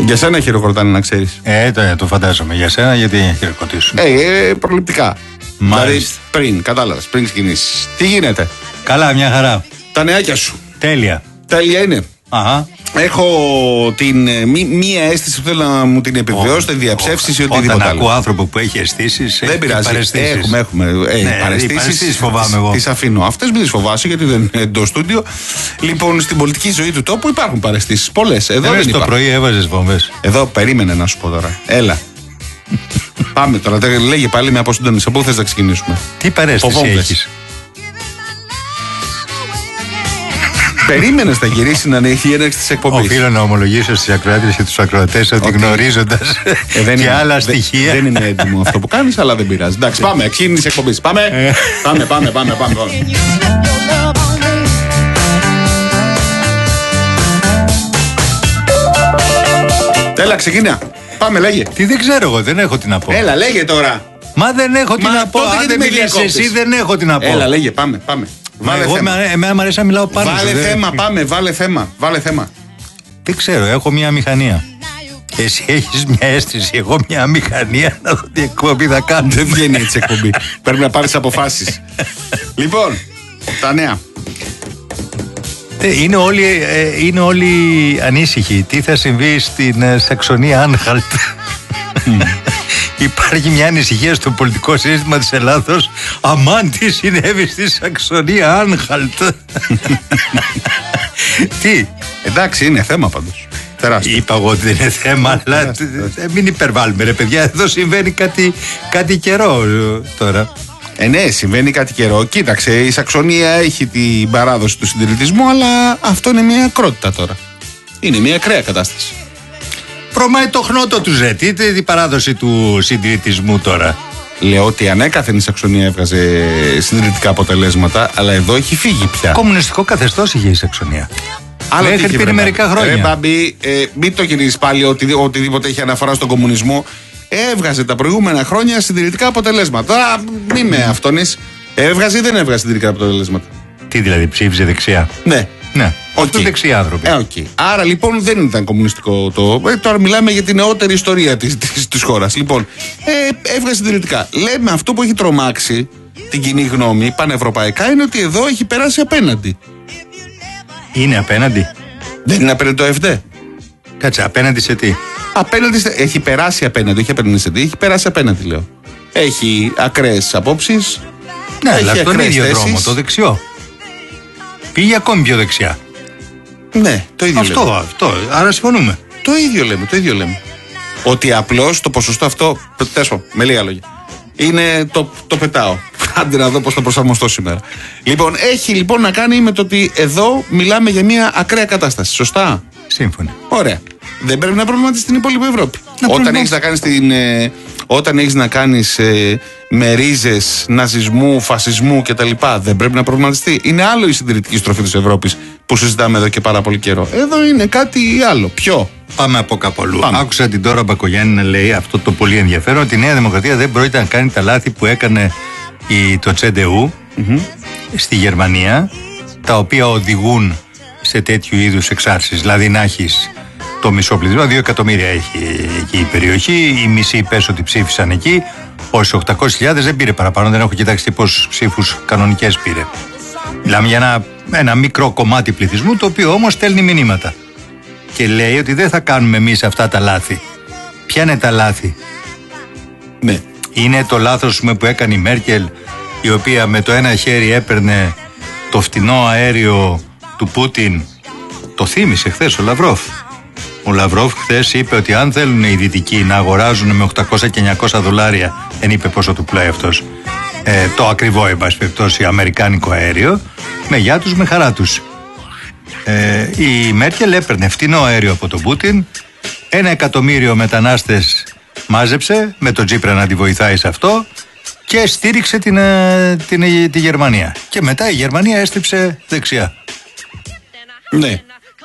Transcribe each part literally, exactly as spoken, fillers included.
Για σένα χειροκροτάνε, να ξέρεις. Ε, το, το φαντάζομαι. Για σένα, γιατί χειροκροτήσουν. Ε, ε, προληπτικά. Μάλιστα. Δηλαδή πριν, κατάλαβες, πριν ξεκινήσεις. Τι γίνεται? Καλά, μια χαρά. Τα νεάκια σου. Τέλεια. Τέλεια είναι. Αχα. Έχω την, μí, μία αίσθηση που θέλω να μου την επιβεβαιώσετε, διαψεύσεις ή οτιδήποτε Όταν άλλο. ακούω άνθρωπο που έχει αισθήσεις, Δεν πειράζει. Έχουμε, έχουμε. Ε, ναι, παραισθήσεις φοβάμαι εγώ. Τις αφήνω. Αυτές μην τις φοβάσαι, γιατί δεν είναι εντός στούντιο. Λοιπόν, στην πολιτική ζωή του τόπου υπάρχουν παραισθήσεις. Πολλές. Εδώ δεν, δεν το πρωί έβαζες βόμβες. Εδώ περίμενε να σου πω τώρα. Έλα. Πάμε τώρα. Λέγε πάλι με αποσύντονες. Από πού θες να ξεκινήσουμε? Τι παρέστηση έχεις? Περίμενε να γυρίσει να έχει η έναρξη τη εκπομπή. Οφείλω να ομολογήσω στις ακροάτριες και τους ακροατές ότι, ότι... γνωρίζοντας ε, και είναι, άλλα στοιχεία. Δεν είναι έντιμο αυτό που κάνεις, αλλά δεν πειράζει. Εντάξει, πάμε. Ξεκίνηση εκπομπή. Πάμε. πάμε, πάμε, πάμε, πάμε. Έλα, ξεκινά. Πάμε, λέγε. Τι δεν ξέρω εγώ, δεν έχω τι να πω. Έλα, λέγε τώρα. Μα δεν έχω τι να πω. Αν δεν μιλήσεις εσύ, δεν έχω τι να πω. Έλα, λέγε, πάμε, πάμε. Βάλε εγώ, θέμα. Εμένα μου αρέσει να μιλάω πάνω. Βάλε σου, θέμα, δε... πάμε, βάλε θέμα, βάλε θέμα. Δεν ξέρω, έχω μια μηχανία. Εσύ έχεις μια αίσθηση, εγώ μια μηχανία. Να δω τι εκπομπή θα κάνω. Δεν βγαίνει έτσι εκπομπή. Πρέπει να πάρεις αποφάσεις. Λοιπόν, τα νέα. Είναι όλοι, είναι όλοι ανήσυχοι. Τι θα συμβεί στην Σαξονία Άνχαλτ? Υπάρχει μια ανησυχία στο πολιτικό σύστημα της Ελλάδος. Αμάν, τι συνέβη στη Σαξονία Άνχαλτ. Τι? Εντάξει, είναι θέμα πάντως. Τεράστιο. Είπα εγώ ότι δεν είναι θέμα, αλλά τεράστιο, τεράστιο. Μην υπερβάλλουμε ρε παιδιά. Εδώ συμβαίνει κάτι, κάτι καιρό τώρα. Ε, ναι, συμβαίνει κάτι καιρό. Κοίταξε, η Σαξονία έχει την παράδοση του συντηρητισμού, αλλά αυτό είναι μια ακρότητα τώρα. Είναι μια ακραία κατάσταση. Προμάει το χνότο του ζε. Τι την παράδοση του συντηρητισμού τώρα? Λέω ότι ανέκαθεν η Σαξονία έβγαζε συντηρητικά αποτελέσματα, αλλά εδώ έχει φύγει πια. Κομμουνιστικό καθεστώς είχε η Σαξονία. Άλλο μέχρι πριν μερικά χρόνια. Ε, μπαμπή, ε, μην το κινείς πάλι οτι, οτιδήποτε έχει αναφορά στον κομμουνισμό. Έβγαζε τα προηγούμενα χρόνια συντηρητικά αποτελέσματα. Τώρα μη με αυτόνεις. Έβγαζε ή δεν έβγαζε συντηρητικά αποτελέσματα? Τι δηλαδή, ψήφιζε δεξιά? Ναι. Ναι. Okay. Αυτό δεξιά άνθρωποι. Ε, okay. Άρα λοιπόν δεν ήταν κομμουνιστικό το. Ε, τώρα μιλάμε για την νεότερη ιστορία της, της, της χώρας. Λοιπόν, ε, έβγαζε συντηρητικά. Λέμε αυτό που έχει τρομάξει την κοινή γνώμη πανευρωπαϊκά είναι ότι εδώ έχει περάσει απέναντι. Είναι απέναντι. Δεν είναι απέναντι το ΕΦΔ. Κάτσε, απέναντι σε τι? Απέναντι σε, έχει περάσει απέναντι, όχι απέναντι σε τι, έχει περάσει απέναντι, λέω. Έχει ακραίες απόψεις. Ναι, αλλά στον ίδιο θέσεις. Δρόμο, το δεξιό. Πήγε ακόμη πιο δεξιά. Ναι, το ίδιο αυτό, λέμε. Αυτό, άρα συμφωνούμε. Το ίδιο λέμε, το ίδιο λέμε. Ότι απλώς το ποσοστό αυτό, τέσσερα, με λίγα λόγια, είναι το, το πετάω. Άντε να δω πώς θα προσαρμοστώ σήμερα. Λοιπόν, έχει λοιπόν να κάνει με το ότι εδώ μιλάμε για μια ακραία κατάσταση, σωστά? Σύμφωνα. Ωραία. Δεν πρέπει να προβληματίσει την υπόλοιπη Ευρώπη. Να όταν έχεις να κάνεις την, ε, όταν έχεις να κάνεις ε, με ρίζες ναζισμού, φασισμού κτλ. Δεν πρέπει να προβληματιστεί. Είναι άλλο η συντηρητική στροφή της Ευρώπης που συζητάμε εδώ και πάρα πολύ καιρό. Εδώ είναι κάτι άλλο. Ποιο? Πάμε από κάπου αλλού. Άκουσα την Ντόρα Μπακογιάννη να λέει αυτό το πολύ ενδιαφέρον, ότι η Νέα Δημοκρατία δεν πρόκειται να κάνει τα λάθη που έκανε η, το Τσεντεού mm-hmm. στη Γερμανία, τα οποία οδηγούν σε τέτοιου είδους εξάρσεις. Δηλαδή να έχεις το μισό πληθυσμό, δύο εκατομμύρια έχει εκεί η περιοχή, οι μισοί πες ότι ψήφισαν εκεί, όσοι οκτακόσιες χιλιάδες δεν πήρε παραπάνω, δεν έχω κοιτάξει πόσους ψήφους κανονικές πήρε. Μιλάμε για ένα, ένα μικρό κομμάτι πληθυσμού, το οποίο όμως στέλνει μηνύματα. Και λέει ότι δεν θα κάνουμε εμείς αυτά τα λάθη. Ποια είναι τα λάθη? Ναι. Είναι το λάθος που έκανε η Μέρκελ, η οποία με το ένα χέρι έπαιρνε το φτηνό αέριο του Πούτιν. Το θύμισε χθες ο Λαυρόφ. Ο Λαυρόφ χθες είπε ότι αν θέλουν οι δυτικοί να αγοράζουν με οκτακόσια και εννιακόσια δολάρια, δεν είπε πόσο του πουλάει αυτός, ε, το ακριβό εν πάση περιπτώσει αμερικάνικο αέριο, με γεια τους, με χαρά τους. Ε, η Μέρκελ έπαιρνε φτηνό αέριο από τον Πούτιν, ένα εκατομμύριο μετανάστες μάζεψε, με τον Τσίπρα να τη βοηθάει σε αυτό, και στήριξε την, την, την, τη Γερμανία. Και μετά η Γερμανία έστριψε δεξιά. Ναι.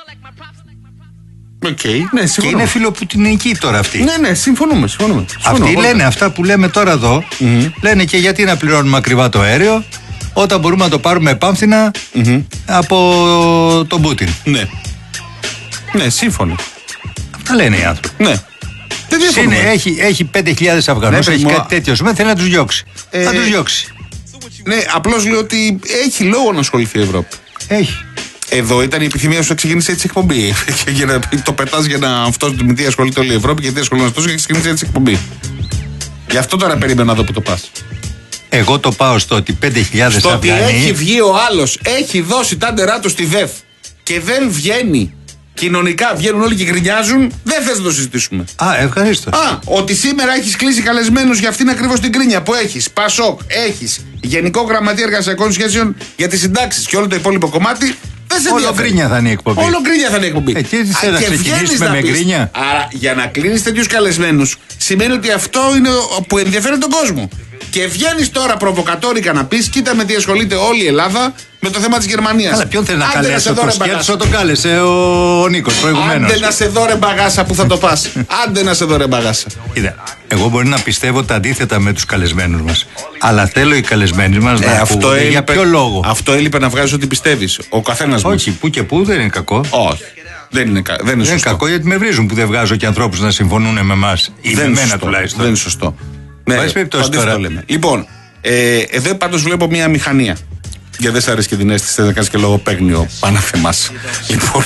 Okay, ναι, και είναι φιλοπουτινική τώρα αυτή. Ναι, ναι, συμφωνούμε. συμφωνούμε. Αυτοί λένε όλα. Αυτά που λέμε τώρα εδώ, mm-hmm. λένε και γιατί να πληρώνουμε ακριβά το αέριο, όταν μπορούμε να το πάρουμε επάμφθηνα mm-hmm. από τον Πούτιν. Ναι. Ναι, σύμφωνο. Τα λένε οι άνθρωποι. Ναι. Είναι, έχει, έχει πέντε χιλιάδες Αφγανούς, ναι, έχει κάτι τέτοιο. Θέλει να τους διώξει. Ε, να τους διώξει. Ναι, απλώς λέω ότι έχει λόγο να ασχοληθεί η Ευρώπη. Έχει. Εδώ ήταν η επιθυμία σου να ξεκινήσει έτσι η εκπομπή. Για να το πετάς για να αυτό με τι ασχολείται όλη η Ευρώπη και τι ασχολείται αυτό και ξεκινήσει έτσι η εκπομπή. Γι' αυτό τώρα περίμενα να δω που το πας. Εγώ το πάω στο ότι πέντε χιλιάδες στο Αφγανοί. Ότι έχει βγει ο άλλος, έχει δώσει τα ντερά του στη ΔΕΘ και δεν βγαίνει. Κοινωνικά βγαίνουν όλοι και γκρινιάζουν, δεν θες να το συζητήσουμε. Α, ευχαριστώ. Α, ότι σήμερα έχεις κλείσει καλεσμένους για αυτήν ακριβώς την κρίνια που έχεις. Πασόκ, έχεις Γενικό Γραμματεία Εργασιακών Σχέσεων για τις συντάξεις και όλο το υπόλοιπο κομμάτι. Δεν σε Όλο γκρίνια θα είναι η εκπομπή. Όλο γκρίνια θα είναι η εκπομπή. Ε, και τι να ξεκινήσουμε με γκρίνια. Άρα για να κλείνεις τέτοιους καλεσμένους σημαίνει ότι αυτό είναι που ενδιαφέρει τον κόσμο. Και βγαίνεις τώρα προβοκατόρικα να πεις, κοίτα με τι ασχολείται όλη η Ελλάδα με το θέμα της Γερμανίας. Αλλά ποιον θέλει να καλέσει, το σκέψο το κάλεσε ο, ο Νίκος προηγουμένως. Άντε να σε δω ρε μπαγάσα που θα το πας. Άντε να σε δω ρε μπαγάσα. Κοίτα, εγώ μπορεί να πιστεύω τα αντίθετα με τους καλεσμένους μας. Αλλά θέλω οι καλεσμένοι μας ε, να ακούγονται. Για ποιο λόγο. Αυτό έλειπε να βγάζεις ότι πιστεύεις. Ο καθένας μας. Όχι, που και που δεν είναι κακό. Όχι. Δεν είναι, δεν είναι, δεν είναι κακό γιατί με βρίζουν που δεν βγάζω και ανθρώπους να συμφωνούν με εμάς. Ή με εμένα τουλάχιστον. Δεν είναι σωστό. Ναι, τώρα. Λέμε. Λοιπόν, ε, εδώ πάντως βλέπω μια μηχανία. Για δεν σ' αρέσει και την αίσθηση, θες να κάνεις και λογοπαίγνιο πάνω θεμάς. Λοιπόν,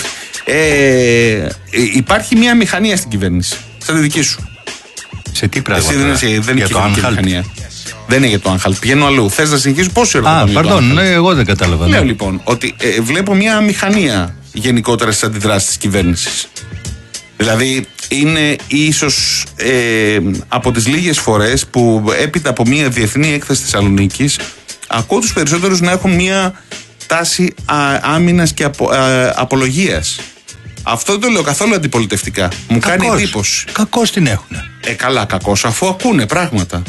ε, υπάρχει μια μηχανία στην κυβέρνηση. Σαν τη δική σου. Σε τι πράγματα. Εσύ δεν, είσαι, δεν είναι κυβερνική μηχανία. Δεν είναι για το Άγχαλ. Πηγαίνω αλλού. Θες να συνεχίσεις πόσο ερωτώ. Α, παρδόν, ναι, εγώ δεν κατάλαβα. Λέω λοιπόν ότι ε, βλέπω μια μηχανία γενικότερα στις αντιδράσεις της κυβέρνησης. Δηλαδή είναι ίσως ε, από τις λίγες φορές που έπειτα από μια διεθνή έκθεση της Θεσσαλονίκης ακούω τους περισσότερους να έχουν μια τάση α, άμυνας και απο, α, απολογίας. Αυτό δεν το λέω καθόλου αντιπολιτευτικά. Μου κακός, κάνει εντύπωση. Κακώς την έχουνε. Ε, καλά, κακώς, αφού ακούνε πράγματα.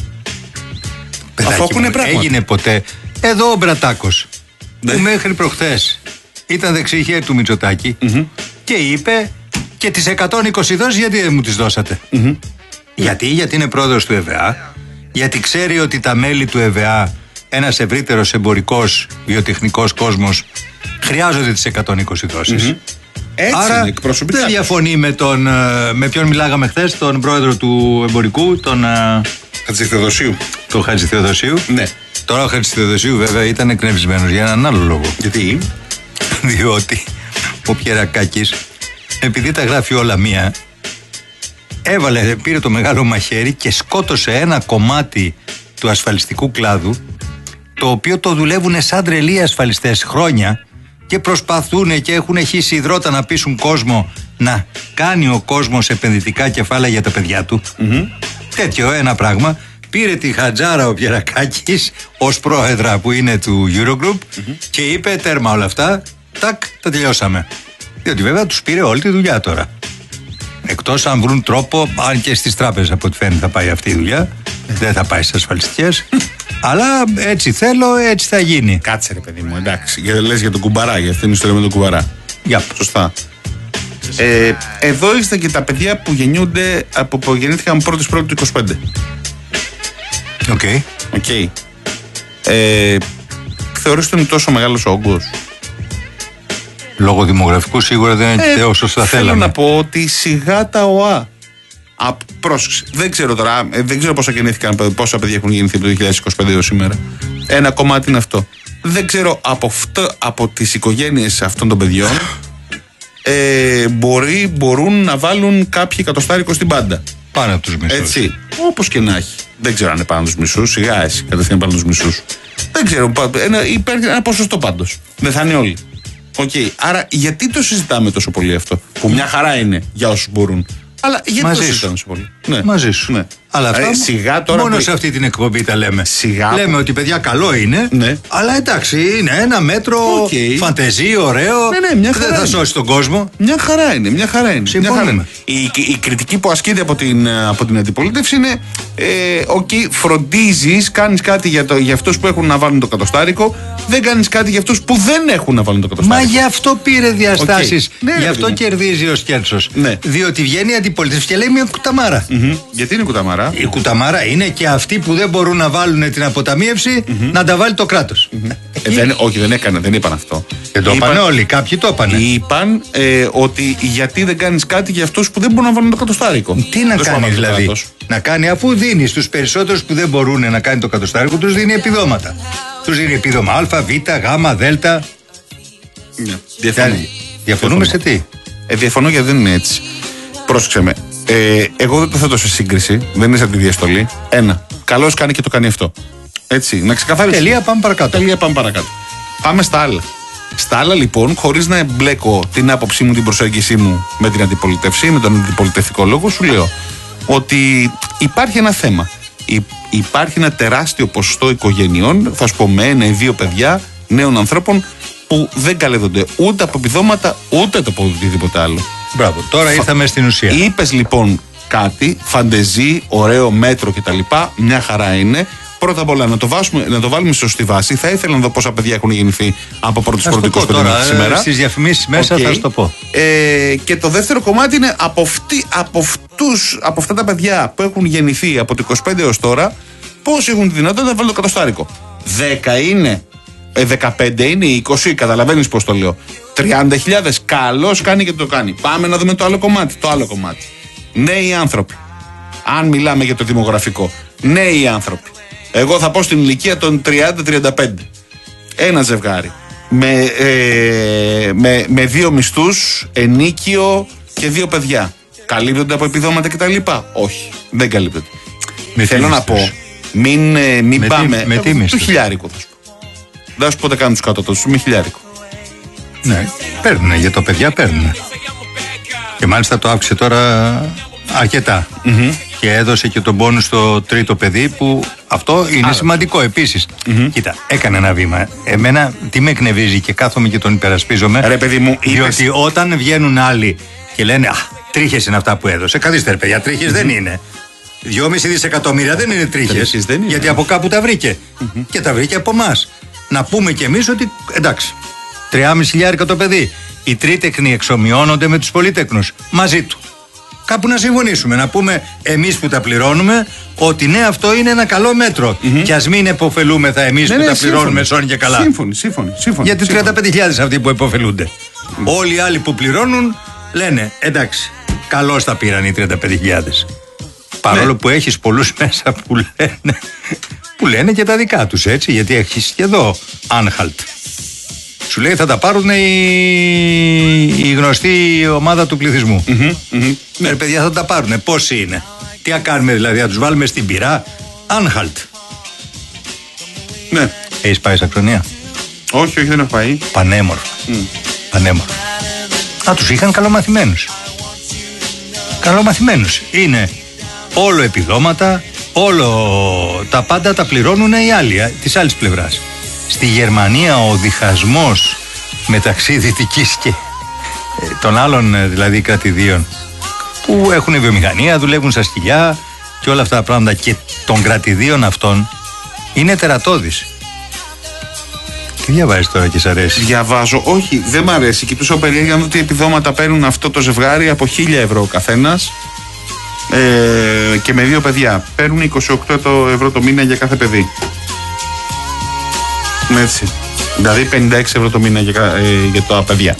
Παιδάκι αφού ακούνε μου, πράγματα. Έγινε ποτέ. Εδώ ο Μπρατάκος, ναι, που μέχρι προχθές ήταν δεξιχέρι του Μητσοτάκη mm-hmm. και είπε και τις εκατόν είκοσι δόσεις γιατί δεν μου τις δώσατε. Mm-hmm. Γιατί, γιατί είναι πρόεδρος του ΕΒΑ, γιατί ξέρει ότι τα μέλη του ΕΒΑ, ένας ευρύτερος εμπορικός βιοτεχνικός κόσμος, χρειάζονται τις εκατόν είκοσι δόσεις. Mm-hmm. Έτσι άρα είναι, εκπροσωπικά. Δεν διαφωνεί με τον, με ποιον μιλάγαμε χθες, τον πρόεδρο του εμπορικού, τον Χατζηθεοδοσίου. Τον Χατζηθεοδοσίου. Ναι. Τώρα ο Χατζηθεοδοσίου βέβαια ήταν εκνευρισμένος για έναν άλλο λόγο. Γιατί? Διότι ο Πιερακάκης, επειδή τα γράφει όλα μία, έβαλε, πήρε το μεγάλο μαχαίρι και σκότωσε ένα κομμάτι του ασφαλιστικού κλάδου, το οποίο το δουλεύουν σαν τρελοί ασφαλιστές χρόνια και προσπαθούν και έχουν χύσει υδρότα να πείσουν κόσμο να κάνει ο κόσμος επενδυτικά κεφάλαια για τα παιδιά του. Mm-hmm. Τέτοιο ένα πράγμα. Πήρε τη χατζάρα ο Πιερακάκης ως πρόεδρα που είναι του Eurogroup mm-hmm. και είπε τέρμα όλα αυτά, τάκ, τα τελειώσαμε. Διότι βέβαια τους πήρε όλη τη δουλειά τώρα. Εκτός αν βρουν τρόπο, αν και στις τράπεζες από ό,τι φαίνεται θα πάει αυτή η δουλειά, δεν θα πάει στις ασφαλιστικές. Αλλά έτσι θέλω, έτσι θα γίνει. Κάτσε ρε παιδί μου, εντάξει. Λες για τον κουμπαρά, για αυτήν την ιστορία με τον κουμπαρά. Για σωστά. Ε, εδώ είστε και τα παιδιά που γεννιούνται από που γεννήθηκαν πρώτη πρώτη του είκοσι πέντε. Οκ. Okay. Okay. Ε, θεωρείς ότι είναι τόσο μεγάλος ο όγκος? Λόγω δημογραφικού σίγουρα δεν είναι ε, όσο θα θέλαμε. Θέλω να πω ότι σιγά τα ΟΑ. Α, πρόσεξε. Δεν ξέρω τώρα, δεν ξέρω πόσα γεννήθηκαν, πόσα παιδιά έχουν γεννηθεί από το δύο χιλιάδες είκοσι πέντε έως σήμερα. Ένα κομμάτι είναι αυτό. Δεν ξέρω από, αυτό, από τις οικογένειες αυτών των παιδιών ε, μπορεί, μπορούν να βάλουν κάποιοι εκατοστάρικο στην πάντα. Πάνω από τους μισούς. Έτσι. Όπως και να έχει. Δεν ξέρω αν είναι πάνω από τους μισούς. Σιγά εσύ, κατευθείαν πάνω από τους μισούς. Δεν ξέρω. Ένα, υπάρχει ένα ποσοστό πάντως. Δεν θα είναι όλοι. Okay. Άρα γιατί το συζητάμε τόσο πολύ αυτό? Που μια χαρά είναι για όσους μπορούν. Αλλά γιατί μαζί το συζητάμε τόσο πολύ? Ναι. Μαζί σου. Ναι. Αλλά αυτά ε, σιγά τώρα μόνο που... σε αυτή την εκπομπή τα λέμε. Σιγά λέμε που... ότι παιδιά καλό είναι, ναι. αλλά εντάξει είναι ένα μέτρο okay. φαντεζή, ωραίο. Ναι, ναι, μια χαρά δεν θα είναι. σώσει τον κόσμο. Μια χαρά είναι. Μια χαρά είναι. Μια χαρά είναι. Η, η, η κριτική που ασκείται από την, από την αντιπολίτευση είναι ε, okay, φροντίζεις, κάνεις κάτι για, το, για αυτούς που έχουν να βάλουν το κατοστάρικο, δεν κάνεις κάτι για αυτούς που δεν έχουν να βάλουν το κατοστάρικο. Μα γι' αυτό πήρε διαστάσεις. Okay. Ναι, γι' αυτό ναι. κερδίζει ο Σκέρτσος. Ναι. Διότι βγαίνει η αντιπολίτευση και λέει μια κουταμάρα. Mm-hmm. Γιατί είναι κουταμάρα? Η κουταμάρα είναι και αυτοί που δεν μπορούν να βάλουν την αποταμίευση mm-hmm. να τα βάλει το κράτος. Mm-hmm. Ε, δεν, όχι, δεν έκανε, δεν είπαν αυτό. Δεν το είπαν όλοι, κάποιοι το είπαν. Είπαν ε, ότι γιατί δεν κάνεις κάτι για αυτούς που δεν μπορούν να βάλουν το κατοστάρικο. Τι να κάνει δηλαδή. Κράτος. Να κάνει, αφού δίνει στους περισσότερους που δεν μπορούν να κάνει το κατοστάρικο, τους δίνει επιδόματα. Τους δίνει επίδομα Α, Β, Γ, Δ. Ναι. Διαφωνώ. Διαφωνούμε σε τι. Ε, διαφωνώ γιατί δεν είναι έτσι. Πρόσεξε με. Ε, εγώ δεν το θέτω σε σύγκριση. Δεν είναι σαν τη διαστολή. Ένα. Καλώς κάνει και το κάνει αυτό. Έτσι. Να ξεκαθαρίσω. Τελεία, πάμε παρακάτω. Τελεία, πάμε παρακάτω. Πάμε στα άλλα. Στα άλλα, λοιπόν, χωρίς να εμπλέκω την άποψή μου, την προσέγγιση μου με την αντιπολίτευση, με τον αντιπολιτευτικό λόγο, σου λέω ότι υπάρχει ένα θέμα. Υ- υπάρχει ένα τεράστιο ποσοστό οικογενειών, θα σου πω με ένα ή δύο παιδιά, νέων ανθρώπων, που δεν καλύπτονται ούτε από επιδόματα ούτε από οτιδήποτε άλλο. Μπράβο, τώρα ήρθαμε στην ουσία. Είπες λοιπόν κάτι, φαντεζή, ωραίο μέτρο κτλ. Μια χαρά είναι. Πρώτα απ' όλα να το, βάσουμε, να το βάλουμε σε σωστή βάση. Θα ήθελα να δω πόσα παιδιά έχουν γεννηθεί από πρώτη πρώτη είκοσι πέντε μέχρι σήμερα. Στις διαφημίσεις μέσα okay. θα σου το πω. Ε, και το δεύτερο κομμάτι είναι από, αυτή, από, αυτούς, από αυτά τα παιδιά που έχουν γεννηθεί από το είκοσι πέντε έως τώρα, πόσοι έχουν τη δυνατότητα να βάλουν το κατοστάρικο. δέκα είναι. Ε, δεκαπέντε είναι, είκοσι, καταλαβαίνεις πώς το λέω. τριάντα χιλιάδες, καλώς κάνει και το κάνει. Πάμε να δούμε το άλλο κομμάτι. Το άλλο κομμάτι. Νέοι άνθρωποι. Αν μιλάμε για το δημογραφικό. Νέοι άνθρωποι. Εγώ θα πω στην ηλικία των τριάντα με τριάντα πέντε. Ένα ζευγάρι. Με, ε, με, με δύο μισθούς, ενίκιο και δύο παιδιά. Καλύπτονται από επιδόματα κτλ. Όχι, δεν καλύπτονται. Με Θέλω να πω, μην, ε, μην με πάμε. Τι, με τι του χιλιάρικο θα σου πω. Δεν σου πότε κάνουν του κατώτατους, με χιλιάρικο. Ναι, παίρνουνε, για το παιδιά παίρνουνε. Και μάλιστα το άκουσε τώρα αρκετά. Mm-hmm. Και έδωσε και τον πόνους στο τρίτο παιδί, που αυτό είναι Άρα. σημαντικό επίσης. Mm-hmm. Κοίτα, έκανε ένα βήμα. Εμένα τι με εκνευρίζει και κάθομαι και τον υπερασπίζομαι. Ρε παιδί μου, διότι είπες... όταν βγαίνουν άλλοι και λένε α, τρίχες είναι αυτά που έδωσε. Καθίστε ρε παιδιά, τρίχες mm-hmm. δεν είναι. Δυόμιση δισεκατομμύρια δεν είναι τρίχες. Δεν είναι. Γιατί από κάπου τα βρήκε. Mm-hmm. Και τα βρήκε από εμάς. Να πούμε κι εμείς ότι εντάξει, τριάμισι χιλιάρικα το παιδί. Οι τρίτεκνοι εξομοιώνονται με τους πολύτεκνους μαζί του. Κάπου να συμφωνήσουμε, να πούμε εμείς που τα πληρώνουμε ότι ναι, αυτό είναι ένα καλό μέτρο. Mm-hmm. Και ας μην επωφελούμεθα εμείς ναι, που ναι, τα πληρώνουμε σώνει και καλά. Σύμφωνοι, σύμφωνοι. σύμφωνοι Για τους τριάντα πέντε χιλιάδες αυτοί που επωφελούνται. Mm. Όλοι οι άλλοι που πληρώνουν λένε εντάξει, καλώς τα πήραν οι τριάντα πέντε χιλιάδες. Παρόλο ναι. που έχεις πολλούς μέσα που λένε, που λένε και τα δικά τους, έτσι, γιατί έχεις και εδώ Anhalt. Σου λέει θα τα πάρουν η, η γνωστή ομάδα του πληθυσμού. Mm-hmm, mm-hmm. Ναι, παιδιά, θα τα πάρουν. Πόσοι είναι. Τι να κάνουμε δηλαδή, θα τους βάλουμε στην πυρά. Anhalt. Ναι. Έχεις πάει Σαξονία? Όχι, όχι, δεν έχω πάει. Πανέμορφα. Mm. Πανέμορφα. Α, τους είχαν καλομαθημένους. Καλομαθημένους. Είναι όλο επιδόματα, όλο τα πάντα τα πληρώνουν οι άλλοι, της άλλης πλευράς. Στη Γερμανία ο διχασμός μεταξύ Δυτικής και ε, των άλλων δηλαδή κρατηδίων που έχουν βιομηχανία, δουλεύουν στα σκυλιά και όλα αυτά τα πράγματα και των κρατηδίων αυτών είναι τερατώδης. Τι διαβάζεις τώρα και σ' αρέσει? Διαβάζω, όχι, δεν μ' αρέσει. Κοιτούσα περίεργα να δω τι επιδόματα παίρνουν αυτό το ζευγάρι από χίλια ευρώ ο καθένας ε, και με δύο παιδιά. Παίρνουν είκοσι οκτώ ευρώ το μήνα για κάθε παιδί. Έτσι. Δηλαδή πενήντα έξι ευρώ το μήνα για, ε, για τα παιδιά.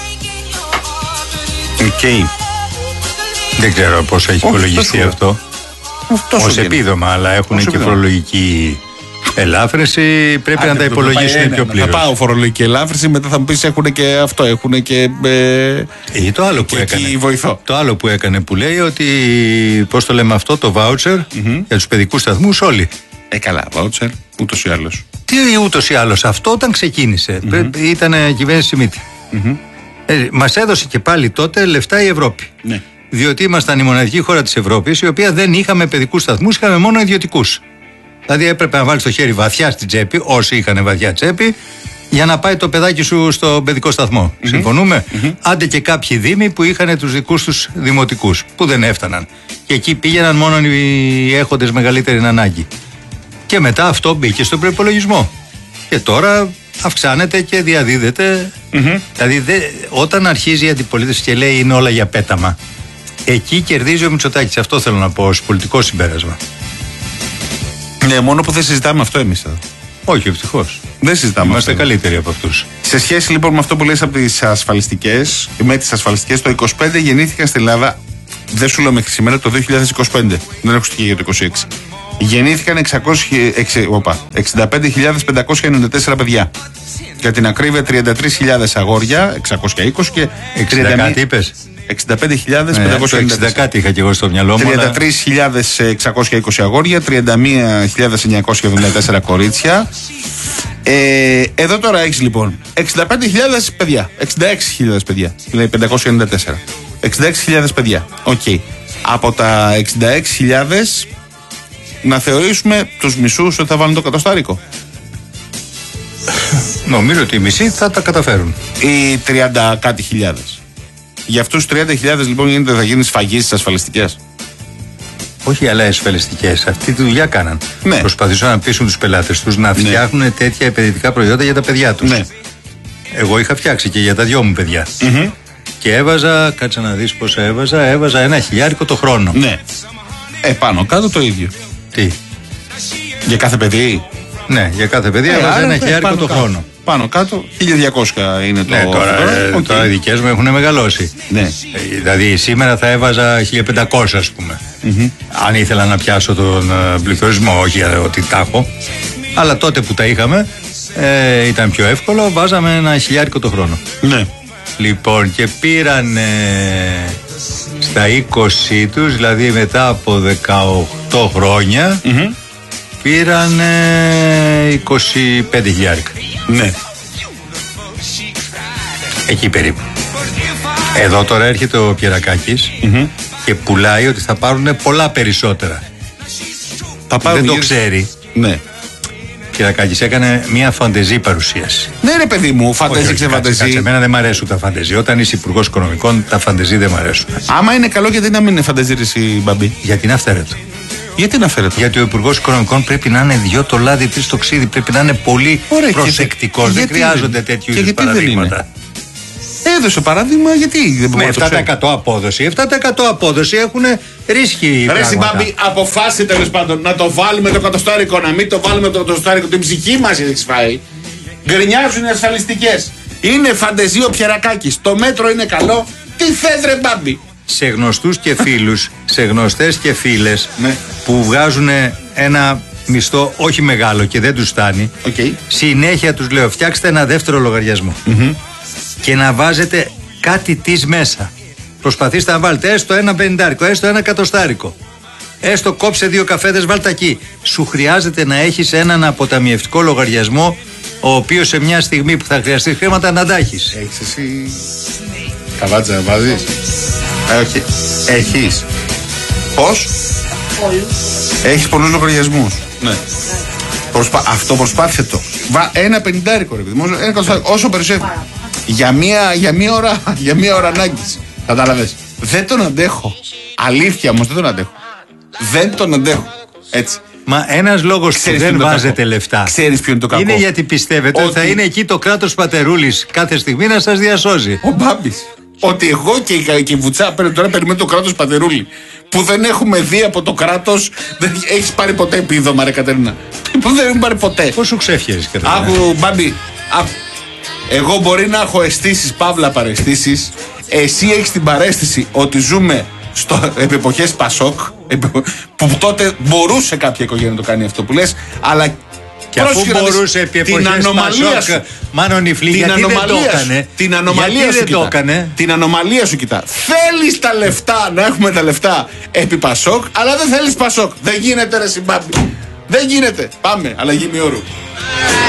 Okay. Δεν ξέρω πώς έχει υπολογιστεί αυτό. Ως επίδομα, αλλά έχουν Όσο και επίδομα. Φορολογική ελάφρυνση. Πρέπει Άντε, να τα υπολογίσουν πιο πλήρως. Θα πάω φορολογική ελάφρυνση, μετά θα μου πεις έχουν και αυτό, έχουν και. Ε, ή το άλλο που έκανε. Βοηθώ. Το άλλο που έκανε που λέει ότι. Πώς το λέμε αυτό, το voucher mm-hmm. για τους παιδικούς σταθμούς όλοι. Ε, καλά, voucher, ούτως ή άλλως. Τι ούτως ή άλλως, αυτό όταν ξεκίνησε, mm-hmm. ήταν κυβέρνηση Σιμίτη. Mm-hmm. Ε, μας έδωσε και πάλι τότε λεφτά η Ευρώπη. Ναι. Διότι ήμασταν η μοναδική χώρα της Ευρώπης η οποία δεν είχαμε παιδικούς σταθμούς, είχαμε μόνο ιδιωτικούς. Δηλαδή έπρεπε να βάλεις το χέρι βαθιά στην τσέπη, όσοι είχαν βαθιά τσέπη, για να πάει το παιδάκι σου στο παιδικό σταθμό. Mm-hmm. Συμφωνούμε. Mm-hmm. Άντε και κάποιοι δήμοι που είχαν τους δικούς τους δημοτικούς, που δεν έφταναν. Και εκεί πήγαιναν μόνο οι έχοντες μεγαλύτερη ανάγκη. Και μετά αυτό μπήκε στον προϋπολογισμό. Και τώρα αυξάνεται και διαδίδεται. Mm-hmm. Δηλαδή δε, όταν αρχίζει η αντιπολίτευση και λέει είναι όλα για πέταμα, εκεί κερδίζει ο Μητσοτάκης. Αυτό θέλω να πω ως πολιτικό συμπέρασμα. Ναι, μόνο που δεν συζητάμε αυτό εμείς εδώ. Όχι, ευτυχώς. Δεν συζητάμε. Είμαστε καλύτεροι από αυτούς. Σε σχέση λοιπόν με αυτό που λες από τις ασφαλιστικές, με τις ασφαλιστικές, το είκοσι πέντε γεννήθηκαν στην Ελλάδα, δεν σου λέω μέχρι σήμερα, το δύο χιλιάδες είκοσι πέντε. Δεν έχω στοιχεία για το είκοσι έξι. Γεννήθηκαν εξήντα πέντε χιλιάδες πεντακόσια ενενήντα τέσσερα παιδιά. Για την ακρίβεια τριάντα τρεις χιλιάδες αγόρια, εξακόσια είκοσι και εξήντα κάτι είπες. εξήντα πέντε χιλιάδες πεντακόσια ενενήντα τέσσερα. εξήντα κάτι είχα και εγώ στο μυαλό μου. τριάντα τρεις χιλιάδες εξακόσια είκοσι αγόρια, τριάντα μία χιλιάδες εννιακόσια εβδομήντα τέσσερα κορίτσια. Ε, εδώ τώρα έχεις λοιπόν εξήντα πέντε χιλιάδες παιδιά, εξήντα έξι χιλιάδες παιδιά, δηλαδή πεντακόσια ενενήντα τέσσερα. εξήντα έξι χιλιάδες παιδιά. Οκ. Okay. Από τα εξήντα έξι χιλιάδες να θεωρήσουμε τους μισούς ότι θα βάλουν το κατοστάρικο. Νομίζω ότι οι μισοί θα τα καταφέρουν. Ή τριάντα κάτι χιλιάδες. Για αυτούς τους τριάντα χιλιάδες λοιπόν γίνεται θα γίνει σφαγή στις ασφαλιστικές. Όχι, αλλά οι ασφαλιστικές αυτή τη δουλειά κάναν. Ναι. Προσπαθήσαν να πείσουν τους πελάτες τους να φτιάχνουν ναι. τέτοια επενδυτικά προϊόντα για τα παιδιά τους. Ναι. Εγώ είχα φτιάξει και για τα δυο μου παιδιά. Mm-hmm. Και έβαζα, κάτσε να δεις πόσα έβαζα, έβαζα ένα χιλιάρικο το χρόνο. Ναι. Ε, πάνω κάτω το ίδιο. Τι. Για κάθε παιδί. Ναι, για κάθε παιδί ε, έβαζα άρα, ένα χιλιάρικο το κάτω. χρόνο. Πάνω κάτω, χίλια διακόσια είναι το. Ναι, τώρα, ε, okay. τώρα οι δικές μου έχουν μεγαλώσει. Ναι. Ε, δηλαδή σήμερα θα έβαζα χίλια πεντακόσια ας πούμε. Mm-hmm. Αν ήθελα να πιάσω τον uh, πληθωρισμό, όχι uh, ότι τα έχω. Αλλά τότε που τα είχαμε ε, ήταν πιο εύκολο, βάζαμε ένα χιλιάρικο το χρόνο. Ναι. Λοιπόν, και πήραν ε, στα είκοσι τους, δηλαδή μετά από δεκαοκτώ χρόνια, mm-hmm. πήραν ε, είκοσι πέντε χιλιάρικα. Ναι. Εκεί περίπου. Εδώ τώρα έρχεται ο Πιερακάκης mm-hmm. και πουλάει ότι θα πάρουν πολλά περισσότερα. Θα πάρουν δεν το ξέρει. Ναι. Πιερακάκης έκανε μια φαντεζή παρουσίαση. Ναι, ρε παιδί μου, φαντεζή και φαντεζή. Εμένα δεν μ' αρέσουν τα φαντεζή. Όταν είσαι υπουργός οικονομικών, τα φαντεζή δεν μ' αρέσουν. Άμα είναι καλό, γιατί να μην είναι φαντεζή, ρε Μπαμπή. Γιατί είναι αυθαίρετο. Γιατί είναι αυθαίρετο. Γιατί ο υπουργός οικονομικών πρέπει να είναι δυο το λάδι, τρεις το ξύδι. Πρέπει να είναι πολύ προσεκτικός. Δεν χρειάζονται τέτοιου είδους παραδείγματα. Έδωσε παράδειγμα, γιατί δεν με επτά τοις εκατό απόδοση. επτά τοις εκατό απόδοση έχουν ρίσκοι. Ρε Συμπάμπη, αποφάσισε τέλος πάντων να το βάλουμε το κατοστάρικο, να μην το βάλουμε το κατοστάρικο. Την ψυχή μας έχει φάει. Γκρινιάζουν οι ασφαλιστικές. Είναι φαντεζή ο Πιερακάκης. Το μέτρο είναι καλό. Τι θες, ρε Μπάμπη. Σε γνωστούς και φίλους, σε γνωστές και φίλες ναι. που βγάζουν ένα μισθό όχι μεγάλο και δεν τους φτάνει, okay. συνέχεια τους λέω: φτιάξτε ένα δεύτερο λογαριασμό. Mm-hmm. Και να βάζετε κάτι της μέσα. Προσπαθήστε να βάλετε έστω ένα πενηντάρικο, έστω ένα κατοστάρικο. Έστω κόψε δύο καφέδες, βάλτε εκεί. Σου χρειάζεται να έχεις έναν αποταμιευτικό λογαριασμό, ο οποίος σε μια στιγμή που θα χρειαστείς χρήματα να τα έχεις. Έχεις εσύ καβάτσα να βάζεις? Ε, όχι. Έχεις. Πώς? Όλους. Έχεις πολλούς λογαριασμούς. Ναι. Προσπα... Αυτό προσπάθησε το. Βα... Ένα πενηντάρικο, ρε παιδί. Όσο περισσεύει. Για μία, για μία ώρα, για μία ώρα ανάγκης. Κατάλαβες. Δεν τον αντέχω. Αλήθεια όμως, δεν τον αντέχω. Δεν τον αντέχω. Έτσι. Μα ένας λόγος που δεν βάζετε λεφτά. Ξέρεις ποιο είναι το κακό? Είναι γιατί πιστεύετε ότι θα είναι εκεί το κράτος πατερούλης κάθε στιγμή να σας διασώζει. Ο Μπάμπης. Ότι εγώ και η, και η Βουτσά τώρα περιμένω το κράτος πατερούλη. Που δεν έχουμε δει από το κράτος. Δεν έχεις πάρει ποτέ επίδομα, ρε Κατερίνα? Που δεν έχουν πάρει ποτέ. Πώς σου ξέφυγες, Κατερίνα? Άκου, Μπάμπη. Άκου. Εγώ μπορεί να έχω αισθήσεις, παύλα παραισθήσεις. Εσύ έχεις την παραίσθηση ότι ζούμε στο εποχές Πασόκ, που τότε μπορούσε κάποια οικογένεια να το κάνει αυτό που λες, αλλά και αφού μπορούσε επί εποχές Πασόκ, μάλλον η Φλή, γιατί δεν το έκανε. Την ανομαλία σου κοιτά. Την ανομαλία σου κοιτά. Θέλεις τα λεφτά, να έχουμε τα λεφτά επί Πασόκ, αλλά δεν θέλεις Πασόκ. Δεν γίνεται, ρε Συμπάμπη. Δεν γίνεται. Πάμε, αλλαγή μειώρου.